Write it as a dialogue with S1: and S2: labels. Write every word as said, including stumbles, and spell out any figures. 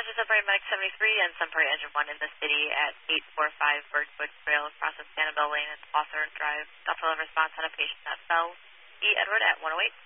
S1: Roger, Sunbury Medic seventy-three and Sunbury Engine one in the city at eight forty-five Birchwood Trail across of Sanibel Lane and Author Drive. Delta response on a patient that fell. E. Edward at one oh eight.